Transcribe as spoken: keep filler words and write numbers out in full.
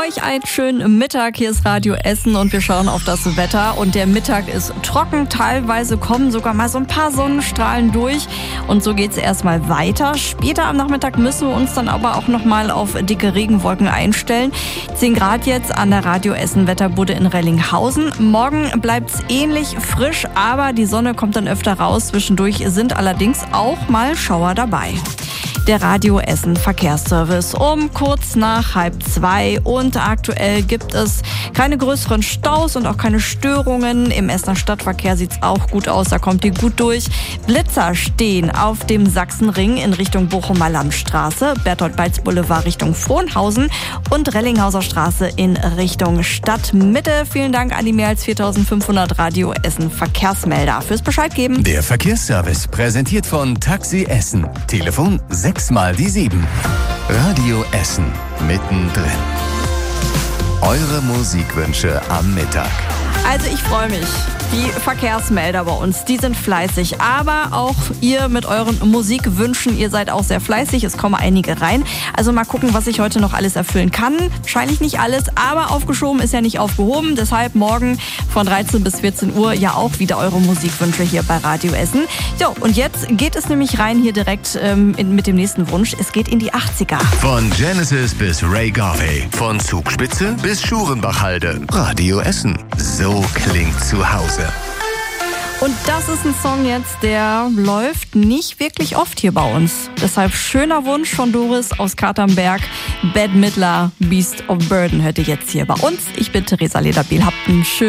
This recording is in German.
euch einen schönen Mittag. Hier ist Radio Essen und wir schauen auf das Wetter. Und der Mittag ist trocken. Teilweise kommen sogar mal so ein paar Sonnenstrahlen durch. Und so geht es erstmal weiter. Später am Nachmittag müssen wir uns dann aber auch nochmal auf dicke Regenwolken einstellen. zehn Grad jetzt an der Radio Essen Wetterbude in Rellinghausen. Morgen bleibt es ähnlich frisch, aber die Sonne kommt dann öfter raus. Zwischendurch sind allerdings auch mal Schauer dabei. Der Radio Essen Verkehrsservice um kurz nach halb zwei und aktuell gibt es keine größeren Staus und auch keine Störungen. Im Essener Stadtverkehr sieht's auch gut aus, da kommt ihr gut durch. Blitzer stehen auf dem Sachsenring in Richtung Bochumer Landstraße, Bertolt-Balz Boulevard Richtung Frohnhausen und Rellinghauser Straße in Richtung Stadtmitte. Vielen Dank an die mehr als viertausendfünfhundert Radio Essen Verkehrsmelder fürs Bescheid geben. Der Verkehrsservice präsentiert von Taxi Essen. Telefon sechs mal die sieben. Radio Essen mittendrin. Eure Musikwünsche am Mittag. Also ich freue mich. Die Verkehrsmelder bei uns, die sind fleißig. Aber auch ihr mit euren Musikwünschen, ihr seid auch sehr fleißig. Es kommen einige rein. Also mal gucken, was ich heute noch alles erfüllen kann. Wahrscheinlich nicht alles, aber aufgeschoben ist ja nicht aufgehoben. Deshalb morgen von dreizehn bis vierzehn Uhr ja auch wieder eure Musikwünsche hier bei Radio Essen. So, und jetzt geht es nämlich rein hier direkt ähm, in, mit dem nächsten Wunsch. Es geht in die achtziger. Von Genesis bis Ray Garvey. Von Zugspitze bis Schurenbachhalde. Radio Essen. So klingt zu Hause. Und das ist ein Song jetzt, der läuft nicht wirklich oft hier bei uns. Deshalb schöner Wunsch von Doris aus Katernberg. Bette Midler, Beast of Burden hört ihr jetzt hier bei uns. Ich bin Theresa Lederbiel. Habt einen schönen